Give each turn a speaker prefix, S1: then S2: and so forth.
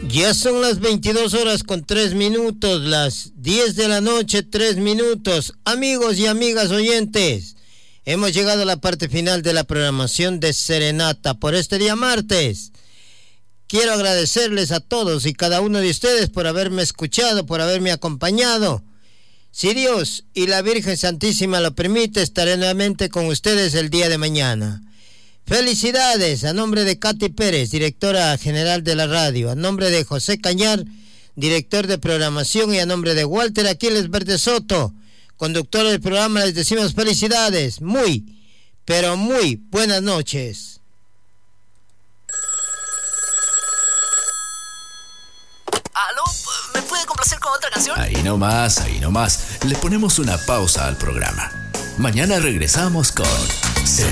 S1: Ya son las 22 horas con 3 minutos, las 10 de la noche, 3 minutos. Amigos y amigas oyentes, hemos llegado a la parte final de la programación de Serenata por este día martes. Quiero agradecerles a todos y cada uno de ustedes por haberme escuchado, por haberme acompañado. Si Dios y la Virgen Santísima lo permite, estaré nuevamente con ustedes el día de mañana. Felicidades a nombre de Katy Pérez, directora general de la radio, a nombre de José Cañar, director de programación, y a nombre de Walter Aquiles Verde Soto, conductor del programa, les decimos felicidades, muy, pero muy buenas noches.
S2: ¿Aló? ¿Me puede complacer con otra canción?
S3: Ahí nomás, le ponemos una pausa al programa. Mañana regresamos con